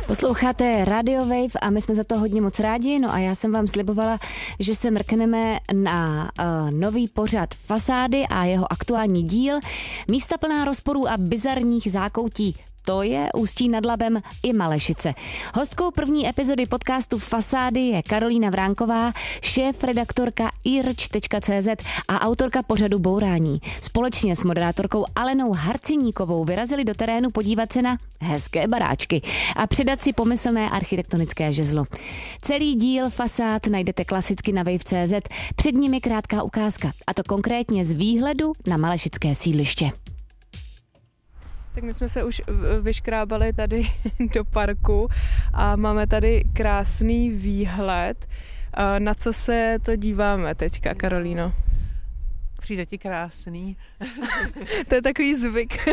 Posloucháte Radio Wave a my jsme za to hodně moc rádi, no a já jsem vám slibovala, že se mrkneme na nový pořad Fasády a jeho aktuální díl. Místa plná rozporů a bizarních zákoutí. To je Ústí nad Labem i Malešice. Hostkou první epizody podcastu Fasády je Karolína Vránková, šéf-redaktorka irč.cz a autorka pořadu Bourání. Společně s moderátorkou Alenou Harciníkovou vyrazili do terénu podívat se na hezké baráčky a předat si pomyslné architektonické žezlo. Celý díl Fasád najdete klasicky na wave.cz, před nimi krátká ukázka, a to konkrétně z výhledu na malešické sídliště. Tak my jsme se už vyškrábali tady do parku a máme tady krásný výhled. Na co se to díváme teďka, Karolíno? Přijde ti krásný. To je takový zvyk,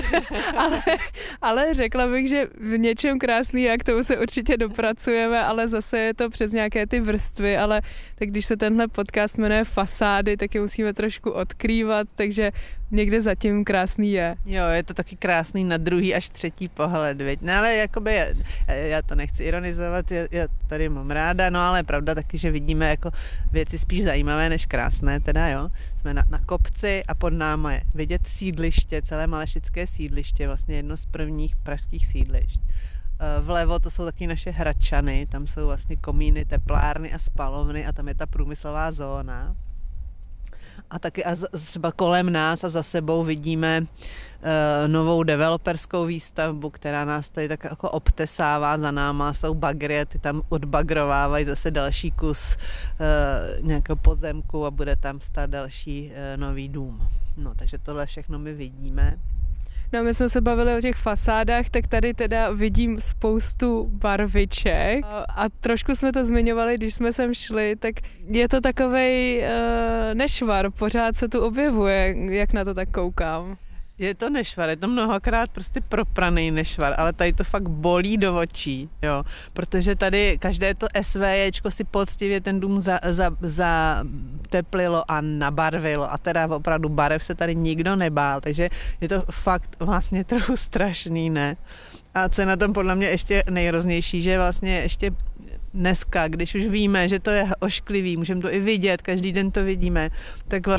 ale řekla bych, že v něčem krásný a k tomu se určitě dopracujeme, ale zase je to přes nějaké ty vrstvy, ale tak když se tenhle podcast jmenuje Fasády, tak je musíme trošku odkrývat, takže někde zatím krásný je. Jo, je to taky krásný na druhý až třetí pohled, viď? No ale jakoby, já to nechci ironizovat, já tady mám ráda, no ale je pravda taky, že vidíme jako věci spíš zajímavé než krásné, teda jo. Jsme na kopci a pod náma je vidět sídliště, celé malešické sídliště, vlastně jedno z prvních pražských sídlišť. Vlevo to jsou taky naše Hradčany, tam jsou vlastně komíny, teplárny a spalovny a tam je ta průmyslová zóna. A taky třeba kolem nás a za sebou vidíme novou developerskou výstavbu, která nás tady tak jako obtesává, za náma jsou bagry, ty tam odbagrovávají zase další kus nějakého pozemku a bude tam stát další nový dům. No, takže tohle všechno my vidíme. No, my jsme se bavili o těch fasádách, tak tady teda vidím spoustu barviček a trošku jsme to zmiňovali, když jsme sem šli, tak je to takovej nešvar, pořád se tu objevuje, jak na to tak koukám. Je to nešvar, je to mnohokrát prostě propraný nešvar, ale tady to fakt bolí do očí, jo, protože tady každé to SVJčko si poctivě ten dům zateplilo a nabarvilo a teda opravdu barev se tady nikdo nebál, takže je to fakt vlastně trochu strašný, ne? A co je na tom podle mě ještě nejhroznější, že vlastně ještě dneska, když už víme, že to je ošklivý, můžeme to i vidět, každý den to vidíme, tak